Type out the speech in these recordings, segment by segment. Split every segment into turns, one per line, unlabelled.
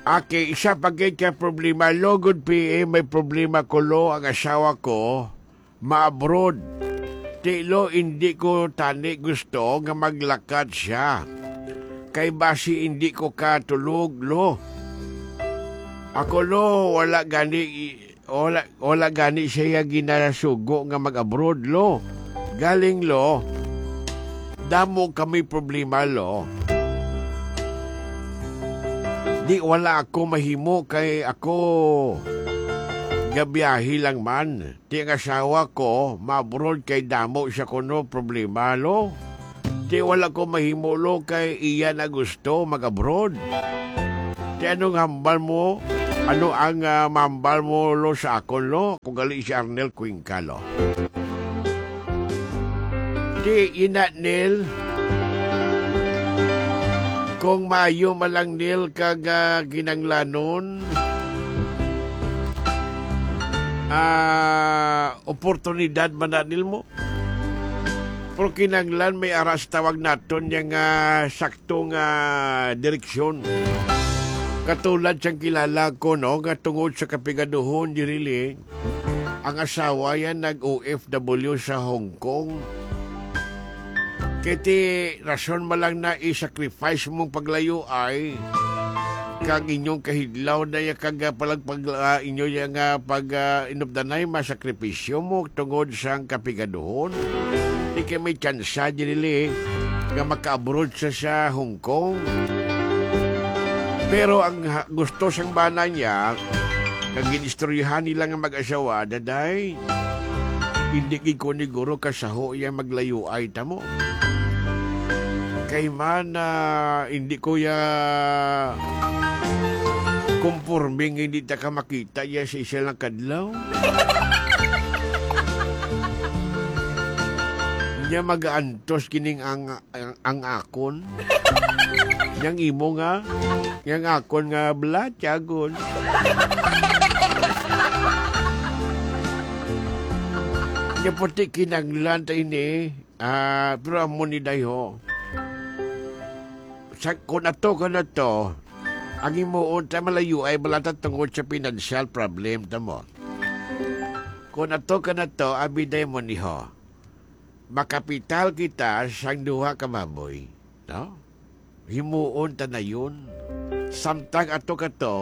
Aki, isa pagkit ka problema. Logod may problema ko lo, ang asawa ko, ma-abroad. Tilo, hindi ko tani gusto nga maglakad siya. Kay basi hindi ko katulog lo. Ako lo, wala gani siya ginasugo nga mag-abroad lo. Galing lo, damo kami problema lo. Di wala ako mahimo kay ako gabiyahi lang man. Ti ang asawa ko, ma-abroad kay damo siya kuno problema lo. Ti wala ko mahimo lo kay iya na gusto mag-abroad. Ti anong hambal mo? Ano ang mambal mo lo sa akon lo? Kung gali si Arnel Cuenca lo. Ti ina Nel, kung mayo malang nil kag ginanglanon, oportunidad mananil mo. Pero kinanglan may aras tawag naton yung saktong direksyon. Katulad siyang kilala ko, no, nga tungod sa kapigaduhon, dirili, ang asawa yan nag-OFW sa Hong Kong. Kiti rason malang na i-sacrifice mong paglayo ay kag inyong kahidlaw na ya kag palagpag inyo yang pag inupdanay masakripisyo mo tungod sang kapigaduhon. Di kay may tsansa dinili nga maka-abroad sa Hong Kong. Pero ang gusto sang bana niya kag ginistoryahan nila nga mag-asawa daday hindi ko ni guro kasaho iya maglayo ay tamo. Kay man hindi ko ya conforming hindi ta ka makita ya sa isa lang kadlaw. Nya mag-antos kining ang akon. Yang imo nga, yang akon nga blatyagon. Nya puti kinanglan ta ini, pero amo ni dayo. Kung ato, ang imuon ta malayo ay balata tungod sa financial problem ta mo. Kung ato, abiday mo niho. Makapital kita sang duha ka mamoy. No? Himuon ta na yun. Samtang ato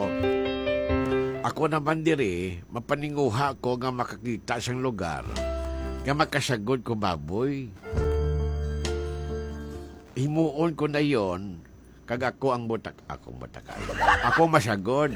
ako naman diri, mapaninguha ko nga makakita sang lugar nga makasagod ko baboy. Himuon ko na yon. Kag ako ang akong butakay. Ako masagod.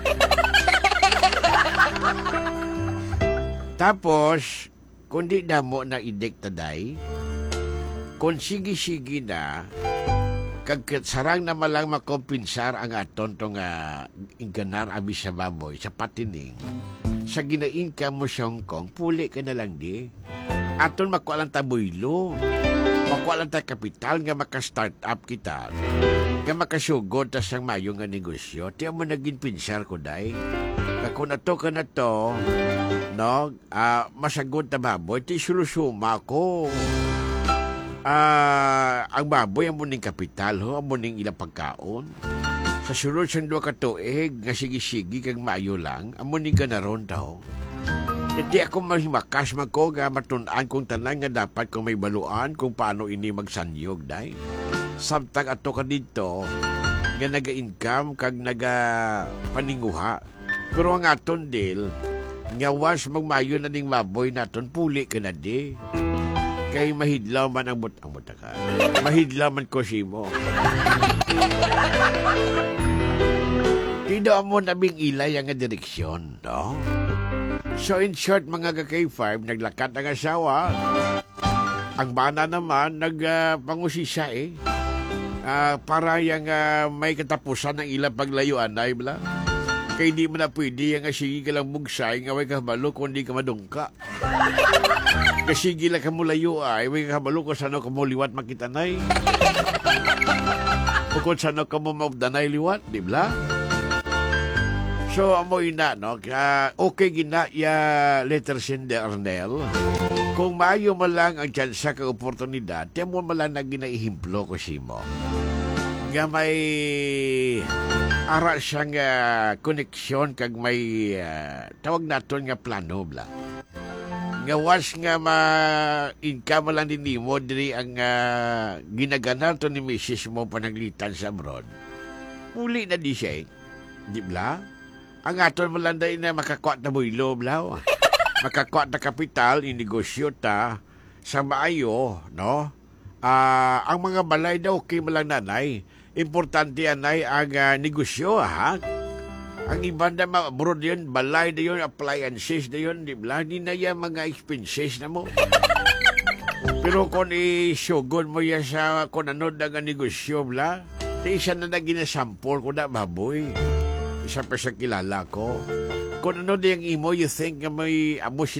Tapos, kundi damo na idik taday, kung sige-sige na, kag sarang na malang makompinsar ang aton tong ingganar abi sa baboy, sa patining, sa ginain ka mo sa Hong Kong, puli ka na lang di. Aton makualang tabuylo. Makuha lang tayo kapital nga maka-start up kita. Nga makasugod ta sang mayo nga negosyo. Tiyan mo naging pinsar ko, day. Kung na to, no, masagod na baboy, ti sulusuma ko. Ang baboy, ang muning kapital, ho, ang muning ilang pagkaon. Sa sunod sang doon katuig, nga sige-sige kag mayo lang, ang muning ka na ron tao. Hindi ako mahimakas ko nga matunaan kong tanan nga dapat kung may baluan kung paano ini magsanyog, day. Samtang ato ka dito, nga naga-income kag naga-paninguha. Pero ang aton deal, nga was magmayo na ning maboy naton, puli ka na di. Kay mahidlaw man ang butaka. Mahidlaw man ko simo. Tino mo naming ilay ang direksyon, no? So in short, mga ka-K5, naglakat ang asawa. Ang bana naman, nagpangusisa para yung may katapusan ng ilang paglayuan, ay bla. Kaya di mo na pwede yung sige ka lang mugsay, nga may kabalo kung di ka madungka. Kasi gila ka mo layo ay, may kabalo kung saan ka mo liwat makitanay. O kung saan ka mo maubdanay liwat, di bla? So, amo ina, no? Okay gina ya letter sender Arnel. Kung maayo mo lang ang tsansa ka oportunidad, tiyan mo malang na ginaihimplo ko si mo. Nga may Ara siyang koneksyon kag may tawag naton nga plano bla. Ngawas nga income lang din mo diri ang ginaganar to ni Mrs. mo panaglitan sa abroad. Muli na di siya Di bla? Ang aton mo lang na makakuat na builo bla. Makakuat na kapital, inegosyo ta sa maayo, no? Ang mga balay daw okay mo lang nanay. Importante anay ang negosyo, ha? Ang iba na abroad yun, balay na yun, appliances na yun, di ba? Hindi na yan mga expenses na mo. Pero kung isugon mo yan sa kung ano na nga negosyo, bla, isa na ginasampol ko na baboy. Isa pa sa kilala ko. Kung ano na yung imo, you think na may amo